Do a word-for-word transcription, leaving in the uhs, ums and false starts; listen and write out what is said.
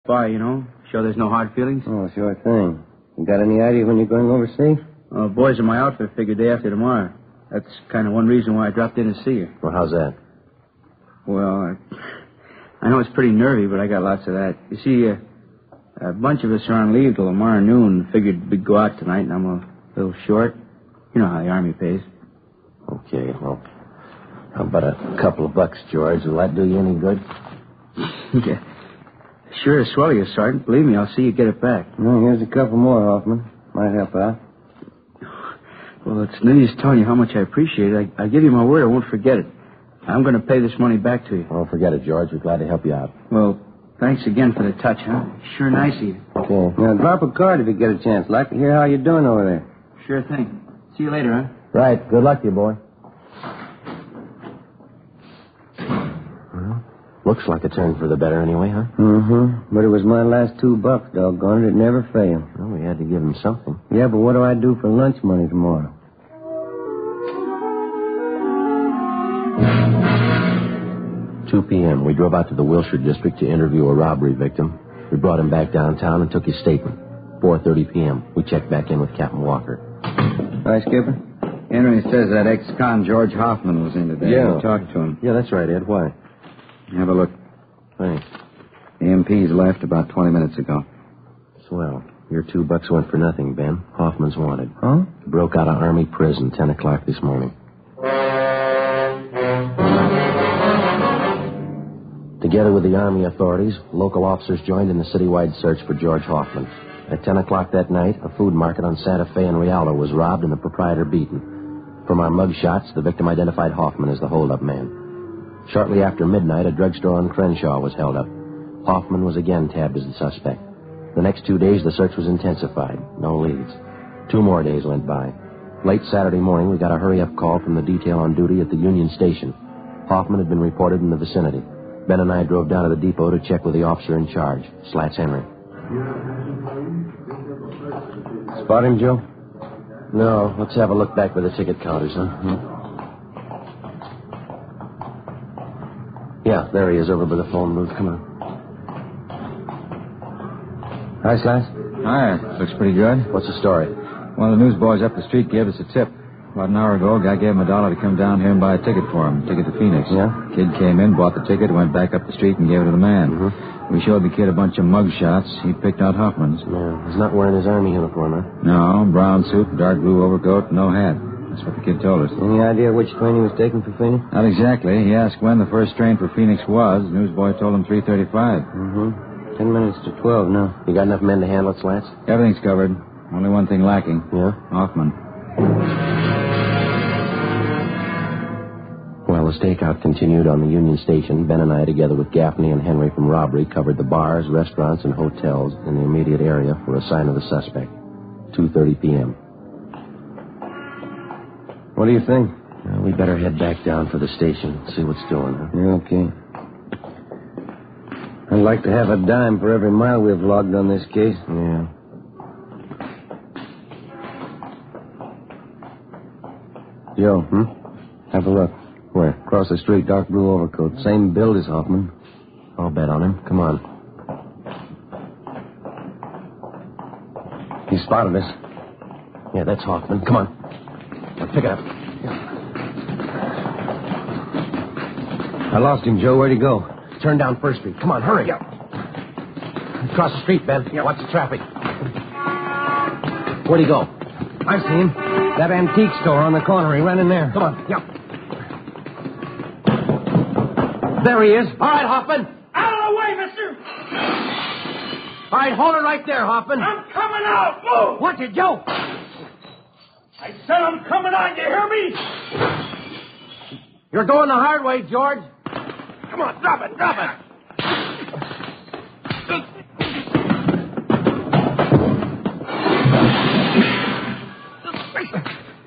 by, you know. Sure there's no hard feelings? Oh, sure thing. You got any idea when you're going overseas? Uh, boys in my outfit figured day after tomorrow. That's kind of one reason why I dropped in to see you. Well, how's that? Well, I, I know it's pretty nervy, but I got lots of that. You see, uh, a bunch of us are on leave till tomorrow noon. Figured we'd go out tonight, and I'm a little short. You know how the Army pays. Okay, well, how about a couple of bucks, George? Will that do you any good? Yeah. Sure as swell you, Sergeant. Believe me, I'll see you get it back. Well, here's a couple more, Hoffman. Might help out. Well, it's no use telling you how much I appreciate it. I, I give you my word I won't forget it. I'm going to pay this money back to you. Oh, forget it, George. We're glad to help you out. Well, thanks again for the touch, huh? Sure nice of you. Okay. Now, drop a card if you get a chance. Like to hear how you're doing over there. Sure thing. See you later, huh? Right. Good luck to you, boy. Well, looks like a turn for the better anyway, huh? Mm-hmm. But it was my last two bucks, doggone it. It never failed. Well, we had to give him something. Yeah, but what do I do for lunch money tomorrow? two p.m. We drove out to the Wilshire district to interview a robbery victim. We brought him back downtown and took his statement. four thirty p.m. We checked back in with Captain Walker. Hi, Skipper. Henry says that ex-con George Hoffman was in today. Yeah. We talked to him. Yeah, that's right, Ed. Why? Have a look. Thanks. The M Ps left about twenty minutes ago. Swell. Your two bucks went for nothing, Ben. Hoffman's wanted. Huh? He broke out of Army prison ten o'clock this morning. Together with the Army authorities, local officers joined in the citywide search for George Hoffman. At ten o'clock that night, a food market on Santa Fe and Rialto was robbed and the proprietor beaten. From our mug shots, the victim identified Hoffman as the hold-up man. Shortly after midnight, a drugstore on Crenshaw was held up. Hoffman was again tabbed as the suspect. The next two days, the search was intensified. No leads. Two more days went by. Late Saturday morning, we got a hurry-up call from the detail on duty at the Union Station. Hoffman had been reported in the vicinity. Ben and I drove down to the depot to check with the officer in charge, Slats Henry. Spot him, Joe? No, let's have a look back by the ticket counters, huh? Hmm. Yeah, there he is over by the phone booth. Come on. Hi, Slats. Hi. Looks pretty good. What's the story? One of the newsboys up the street gave us a tip. About an hour ago, a guy gave him a dollar to come down here and buy a ticket for him. Ticket to Phoenix. Yeah? Kid came in, bought the ticket, went back up the street and gave it to the man. Mm-hmm. We showed the kid a bunch of mug shots. He picked out Hoffman's. No, he's not wearing his Army uniform, huh? No, brown suit, dark blue overcoat, no hat. That's what the kid told us. Any idea which train he was taking for Phoenix? Not exactly. He asked when the first train for Phoenix was. The newsboy told him three thirty-five. Mm-hmm. Ten minutes to twelve now. You got enough men to handle it, Slats? Everything's covered. Only one thing lacking. Yeah? Hoffman. While the stakeout continued on the Union Station, Ben and I, together with Gaffney and Henry from robbery, covered the bars, restaurants, and hotels in the immediate area for a sign of the suspect. two thirty p.m. What do you think? Well, we better head back down for the station, see what's doing, huh? Yeah, okay. I'd like to have a dime for every mile we've logged on this case. Yeah. Joe, hmm? Have a look. Where? Across the street, dark blue overcoat. Same build as Hoffman. I'll bet on him. Come on. He spotted us. Yeah, that's Hoffman. Come on. Now, pick it up. I lost him, Joe. Where'd he go? Turn down First Street. Come on, hurry. Yeah. Across the street, Ben. Yeah. Watch the traffic. Where'd he go? I see him. That antique store on the corner. He ran in there. Come on. Yeah. There he is. All right, Hoffman. Out of the way, mister! All right, hold it right there, Hoffman. I'm coming out! Move! Watch it, Joe. I said I'm coming out, you hear me? You're going the hard way, George. Come on, drop it, drop it!